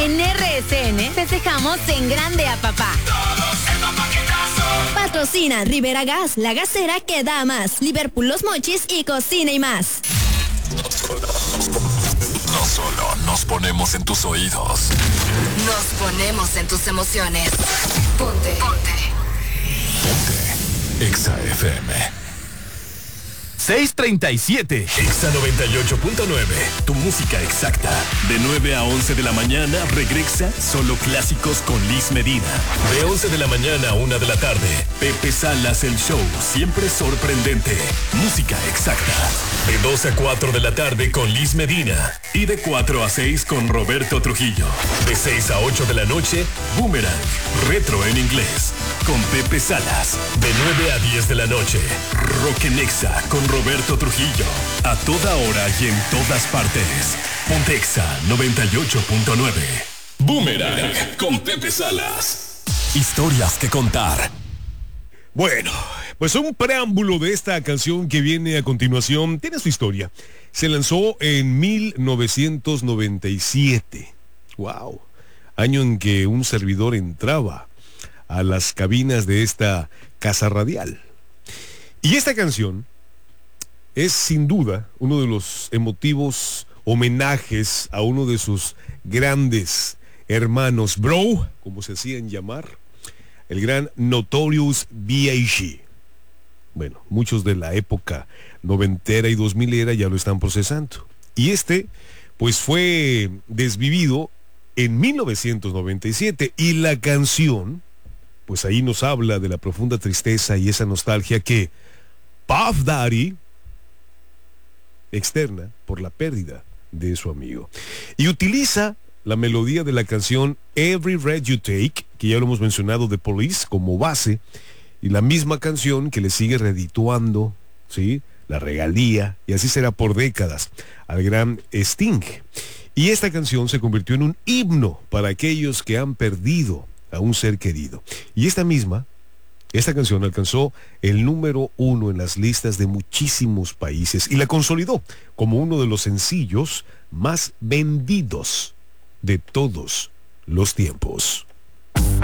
En RSN festejamos en grande a papá. Patrocina Rivera Gas, la gasera que da más. Liverpool Los Mochis y Cocina y más. No solo nos ponemos en tus oídos, nos ponemos en tus emociones. Ponte. Exa FM. 6:37. Exa 98.9. Tu música exacta. De 9 a 11 de la mañana, regresa Solo Clásicos con Liz Medina. De 11 de la mañana a 1 de la tarde, Pepe Salas el show, siempre sorprendente. Música exacta. De 2 a 4 de la tarde con Liz Medina. Y de 4 a 6 con Roberto Trujillo. De 6 a 8 de la noche, Boomerang. Retro en inglés. Con Pepe Salas. De 9 a 10 de la noche, Rock en Exa con Roberto Trujillo. A toda hora y en todas partes. Ponte Exa 98.9. Boomerang con Pepe Salas. Historias que contar. Bueno, pues un preámbulo de esta canción que viene a continuación tiene su historia. Se lanzó en 1997. ¡Wow! Año en que un servidor entraba a las cabinas de esta casa radial. Y esta canción es sin duda uno de los emotivos homenajes a uno de sus grandes hermanos, bro, como se hacían llamar, el gran Notorious B.I.G. Bueno, muchos de la época noventera y 2000era ya lo están procesando. Y pues fue desvivido en 1997 y la canción, pues ahí nos habla de la profunda tristeza y esa nostalgia que Puff Daddy externa por la pérdida de su amigo. Y utiliza la melodía de la canción Every Breath You Take, que ya lo hemos mencionado, de Police, como base, y la misma canción que le sigue redituando, ¿sí?, la regalía, y así será por décadas, al gran Sting. Y esta canción se convirtió en un himno para aquellos que han perdido a un ser querido. Y esta canción alcanzó el número 1 en las listas de muchísimos países y la consolidó como uno de los sencillos más vendidos de todos los tiempos.